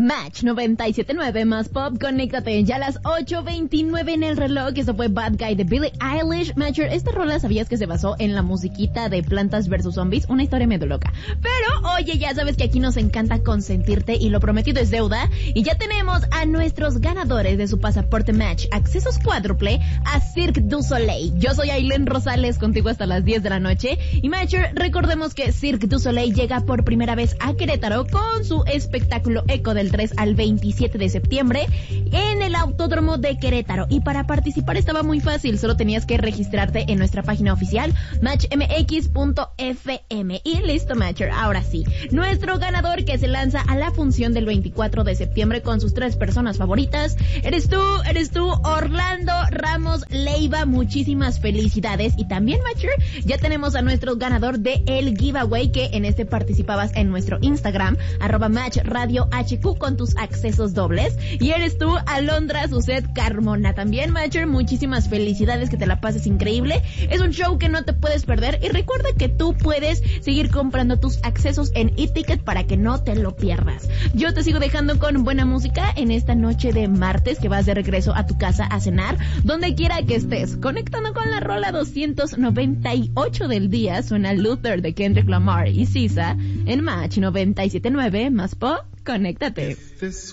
Match 97.9 más pop, conéctate ya a las 8:29 en el reloj. Esto fue Bad Guy de Billie Eilish. Matcher, esta rola sabías que se basó en la musiquita de Plantas vs Zombies, una historia medio loca. Pero oye, ya sabes que aquí nos encanta consentirte y lo prometido es deuda. Y ya tenemos a nuestros ganadores de su pasaporte Match, accesos cuádruple a Cirque du Soleil. Yo soy Ailén Rosales, contigo hasta las 10 de la noche. Y Matcher, recordemos que Cirque du Soleil llega por primera vez a Querétaro con su espectáculo Eco del 3 al 27 de septiembre en el Autódromo de Querétaro. Y para participar estaba muy fácil, solo tenías que registrarte en nuestra página oficial matchmx.fm. Y listo, Matcher, ahora sí, nuestro ganador que se lanza a la función del 24 de septiembre con sus 3 personas favoritas, eres tú, Orlando Ramos Leiva. Muchísimas felicidades. Y también, Matcher, ya tenemos a nuestro ganador de el giveaway, que en este participabas en nuestro Instagram, @matchradiohq, con tus accesos dobles. Y eres tú, Alondra Suset Carmona. También, Matcher, muchísimas felicidades, que te la pases increíble. Es un show que no te puedes perder. Y recuerda que tú puedes seguir comprando tus accesos en eTicket para que no te lo pierdas. Yo te sigo dejando con buena música en esta noche de martes, que vas de regreso a tu casa a cenar, donde quiera que estés. Conectando con la rola 298 del día, suena Luther de Kendrick Lamar y SZA en Match 97.9 más pop. Conéctate.